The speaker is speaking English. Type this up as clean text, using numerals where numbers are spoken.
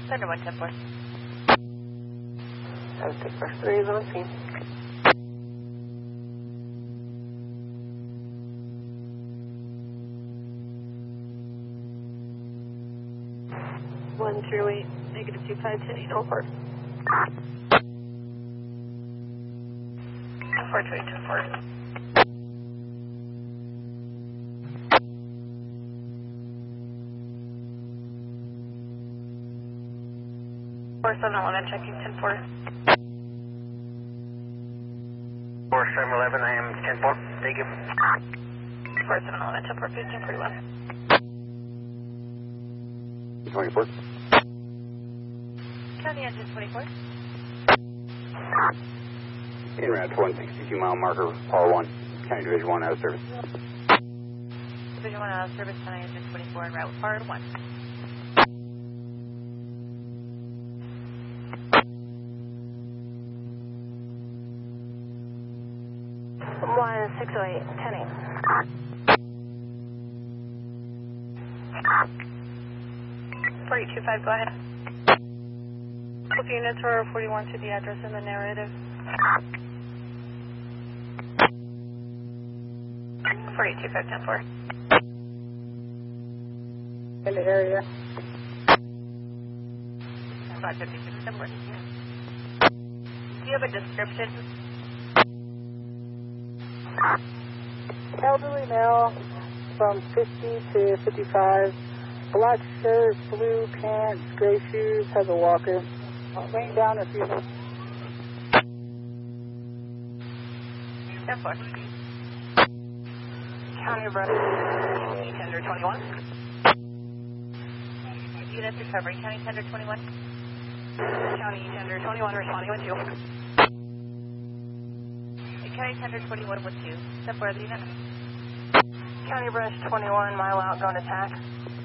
Thunder 110-4. I was 6-3 is on the scene. -108, -25, 10-804. 428-4. Four 711 checking 10-4. 4711, I am 10-4. Thank you. 4711 10-4, 1541. 24. County engine 24. In route 162 mile marker, R1, County Division 1 out of service. Division 1 out of service, County engine 24 en route R1. One 608, 10-8. 4825, go ahead. Both units are 41 to the address in the narrative. 4825, 10-4. In the area. About 56, 10-4. Do you have a description? Elderly male from 50 to 55. Black shirt, blue pants, gray shoes, has a walker. Laying down a few minutes. 10-4. County of Rush, tender 21. Units recovery, County tender 21. County tender 21 responding with 2. County tender 21 with 2. 10-4 the unit. County Brush 21, mile out, going to TAC.